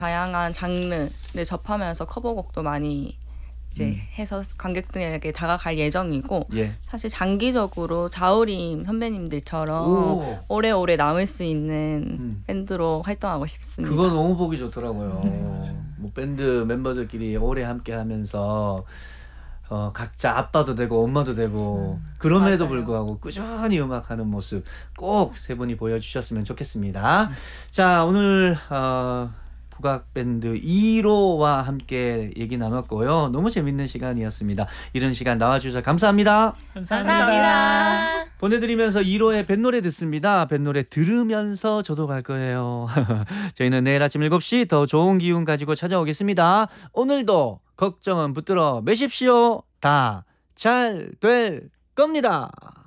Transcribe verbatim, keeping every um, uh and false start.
다양한 장르를 접하면서 커버곡도 많이 이제 음. 해서 관객들에게 다가갈 예정이고 예. 사실 장기적으로 자우림 선배님들처럼 오. 오래오래 남을 수 있는 음. 밴드로 활동하고 싶습니다. 그거 너무 보기 좋더라고요. 뭐 밴드 멤버들끼리 오래 함께 하면서 어, 각자 아빠도 되고 엄마도 되고 음, 그럼에도 맞아요. 불구하고 꾸준히 음악하는 모습 꼭 세 분이 보여주셨으면 좋겠습니다. 자, 오늘 어, 국악밴드 이 호와 함께 얘기 나눴고요. 너무 재밌는 시간이었습니다. 이런 시간 나와주셔서 감사합니다. 감사합니다. 보내드리면서 이 호의 뱃노래 듣습니다. 뱃노래 들으면서 저도 갈 거예요. 저희는 내일 아침 일곱 시 더 좋은 기운 가지고 찾아오겠습니다. 오늘도 걱정은 붙들어 매십시오. 다 잘 될 겁니다.